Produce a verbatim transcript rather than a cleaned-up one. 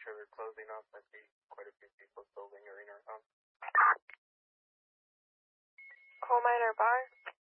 sure they're closing up. I see quite a few people still lingering around. Coal miner bar.